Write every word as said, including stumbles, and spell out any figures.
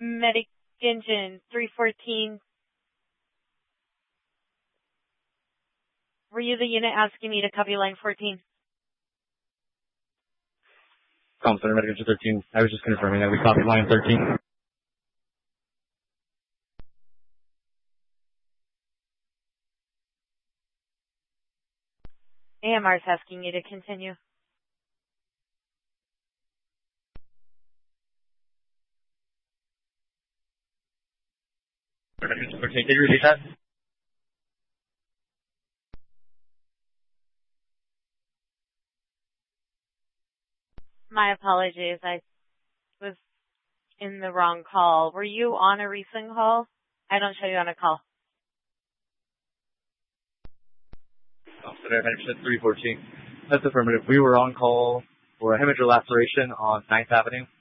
Medic engine three fourteen. Were you the unit asking me to copy line fourteen? Comm Center, Medic Engine thirteen. I was just confirming that we copied line thirteen. A M R is asking you to continue. Medic Engine thirteen, can you repeat that? My apologies. I was in the wrong call. Were you on a recent call? I don't show you on a call. Comm Center, Medic Engine three fourteen. That's affirmative. We were on call for a hemorrhage laceration on ninth Avenue.